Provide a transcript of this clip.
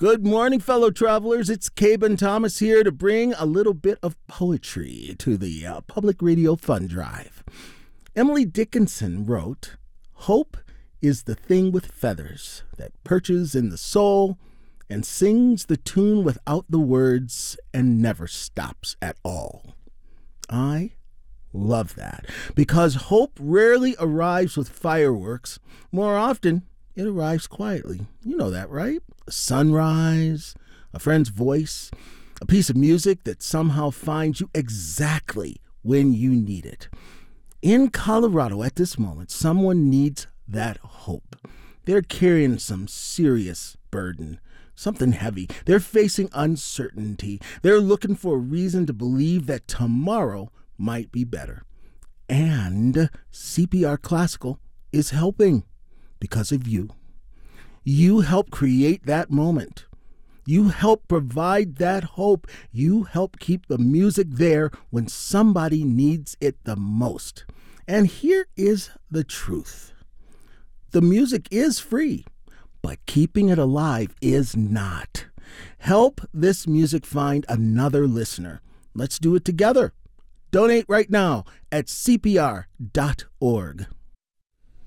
Good morning, fellow travelers. It's Caben Thomas here to bring a little bit of poetry to the Public Radio Fund Drive. Emily Dickinson wrote, "Hope is the thing with feathers that perches in the soul and sings the tune without the words and never stops at all." I love that because hope rarely arrives with fireworks. More often, it arrives quietly. You know that, right? A sunrise, a friend's voice, a piece of music that somehow finds you exactly when you need it. In Colorado at this moment, someone needs that hope. They're carrying some serious burden, something heavy. They're facing uncertainty. They're looking for a reason to believe that tomorrow might be better. And CPR Classical is helping because of you. You help create that moment. You help provide that hope. You help keep the music there when somebody needs it the most. And here is the truth. The music is free, but keeping it alive is not. Help this music find another listener. Let's do it together. Donate right now at cpr.org.